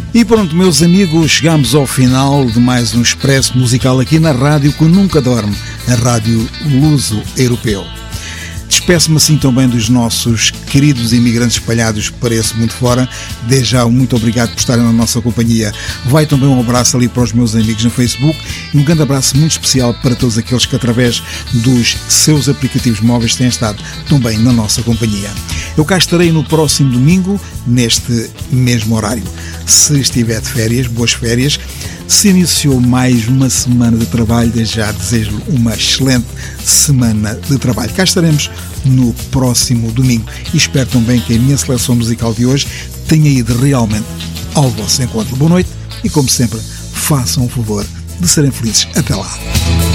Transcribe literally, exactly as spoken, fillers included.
E pronto, meus amigos, chegamos ao final de mais um expresso musical aqui na rádio que nunca dorme, a Rádio Luso-Europeu. Despeço-me assim também dos nossos queridos imigrantes espalhados para esse mundo fora. Desde já, muito obrigado por estarem na nossa companhia. Vai também um abraço ali para os meus amigos no Facebook e um grande abraço muito especial para todos aqueles que através dos seus aplicativos móveis têm estado também na nossa companhia. Eu cá estarei no próximo domingo, neste mesmo horário. Se estiver de férias, boas férias. Se iniciou mais uma semana de trabalho, desde já desejo uma excelente semana de trabalho. Cá estaremos no próximo domingo e espero também que a minha seleção musical de hoje tenha ido realmente ao vosso encontro. Boa noite e, como sempre, façam o favor de serem felizes. Até lá.